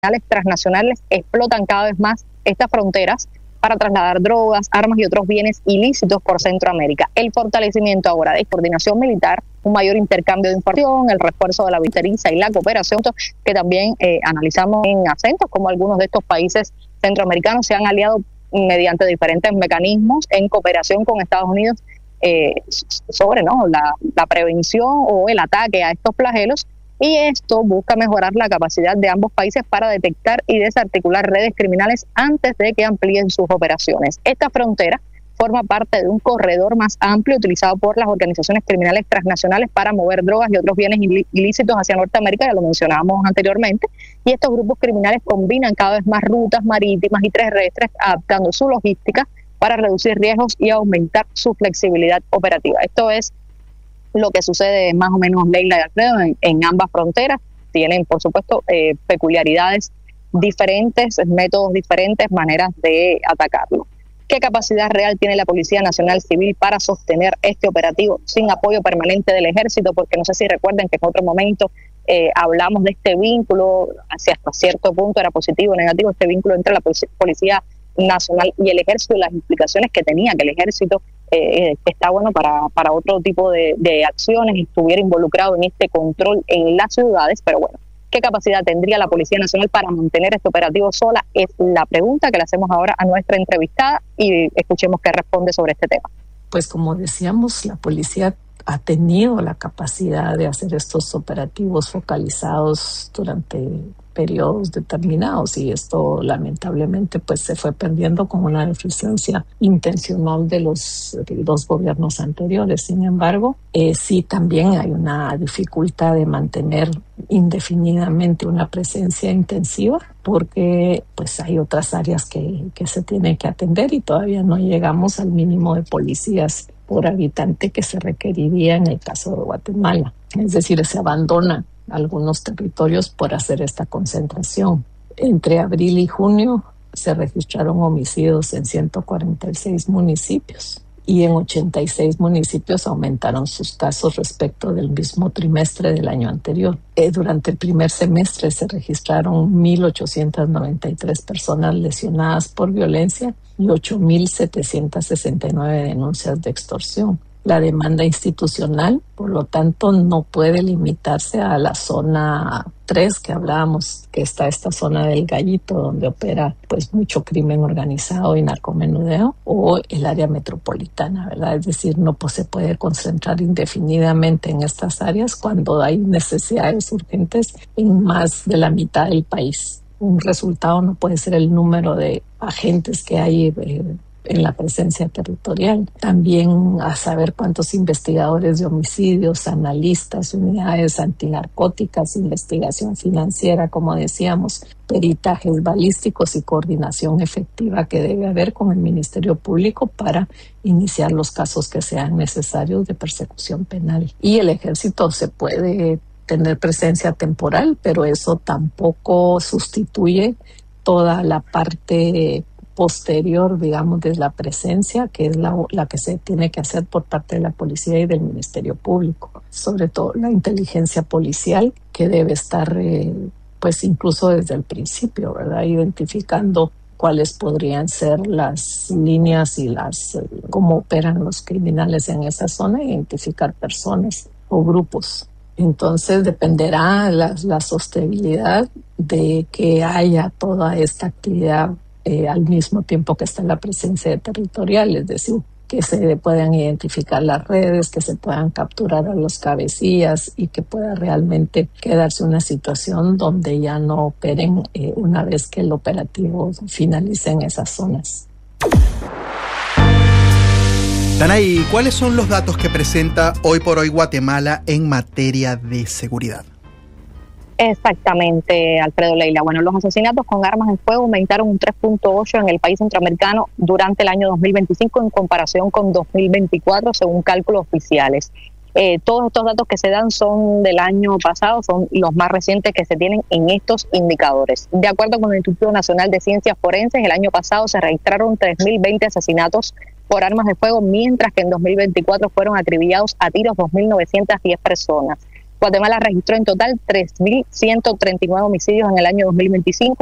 transnacionales explotan cada vez más estas fronteras para trasladar drogas, armas y otros bienes ilícitos por Centroamérica. El fortalecimiento ahora de coordinación militar, un mayor intercambio de información, el refuerzo de la fronteriza y la cooperación, que también analizamos en acentos, como algunos de estos países centroamericanos se han aliado mediante diferentes mecanismos en cooperación con Estados Unidos sobre la prevención o el ataque a estos flagelos. Y esto busca mejorar la capacidad de ambos países para detectar y desarticular redes criminales antes de que amplíen sus operaciones. Esta frontera forma parte de un corredor más amplio utilizado por las organizaciones criminales transnacionales para mover drogas y otros bienes ilícitos hacia Norteamérica, ya lo mencionábamos anteriormente, y estos grupos criminales combinan cada vez más rutas marítimas y terrestres, adaptando su logística para reducir riesgos y aumentar su flexibilidad operativa. Esto es lo que sucede más o menos, Leila y Alfredo, en ambas fronteras. Tienen, por supuesto, peculiaridades diferentes, métodos diferentes, maneras de atacarlo. ¿Qué capacidad real tiene la Policía Nacional Civil para sostener este operativo sin apoyo permanente del Ejército? Porque no sé si recuerden que en otro momento hablamos de este vínculo, hasta cierto punto era positivo o negativo, este vínculo entre la Policía Nacional y el Ejército, y las implicaciones que tenía que el Ejército está bueno para otro tipo de acciones y estuviera involucrado en este control en las ciudades. Pero bueno, ¿qué capacidad tendría la Policía Nacional para mantener este operativo sola? Es la pregunta que le hacemos ahora a nuestra entrevistada y escuchemos qué responde sobre este tema. Pues como decíamos, la policía ha tenido la capacidad de hacer estos operativos focalizados durante periodos determinados, y esto lamentablemente pues se fue perdiendo con una deficiencia intencional de los dos gobiernos anteriores. Sin embargo, sí también hay una dificultad de mantener indefinidamente una presencia intensiva, porque pues hay otras áreas que se tienen que atender y todavía no llegamos al mínimo de policías por habitante que se requeriría en el caso de Guatemala. Es decir, se abandonan algunos territorios por hacer esta concentración. Entre abril y junio se registraron homicidios en 146 municipios y en 86 municipios aumentaron sus casos respecto del mismo trimestre del año anterior. Durante el primer semestre se registraron 1.893 personas lesionadas por violencia y 8.769 denuncias de extorsión. La demanda institucional, por lo tanto, no puede limitarse a la zona 3 que hablábamos, que está esta zona del Gallito, donde opera pues mucho crimen organizado y narcomenudeo, o el área metropolitana, ¿verdad? Es decir, no se puede concentrar indefinidamente en estas áreas cuando hay necesidades urgentes en más de la mitad del país. Un resultado no puede ser el número de agentes que hay en la presencia territorial. También a saber cuántos investigadores de homicidios, analistas, unidades antinarcóticas, investigación financiera, como decíamos, peritajes balísticos y coordinación efectiva que debe haber con el Ministerio Público para iniciar los casos que sean necesarios de persecución penal. Y el Ejército se puede tener presencia temporal, pero eso tampoco sustituye toda la parte posterior, digamos, de la presencia, que es la que se tiene que hacer por parte de la policía y del Ministerio Público. Sobre todo la inteligencia policial, que debe estar, pues incluso desde el principio, ¿verdad?, identificando cuáles podrían ser las líneas y cómo operan los criminales en esa zona, identificar personas o grupos. Entonces dependerá la sostenibilidad de que haya toda esta actividad al mismo tiempo que está la presencia territorial, es decir, que se puedan identificar las redes, que se puedan capturar a los cabecillas y que pueda realmente quedarse una situación donde ya no operen una vez que el operativo finalice en esas zonas. Danay, ¿cuáles son los datos que presenta hoy por hoy Guatemala en materia de seguridad? Exactamente, Alfredo, Leila. Bueno, los asesinatos con armas de fuego aumentaron un 3.8 en el país centroamericano durante el año 2025 en comparación con 2024, según cálculos oficiales. Todos estos datos que se dan son del año pasado, son los más recientes que se tienen en estos indicadores. De acuerdo con el Instituto Nacional de Ciencias Forenses, el año pasado se registraron 3.020 asesinatos por armas de fuego, mientras que en 2024 fueron acribillados a tiros 2.910 personas. Guatemala registró en total 3.139 homicidios en el año 2025.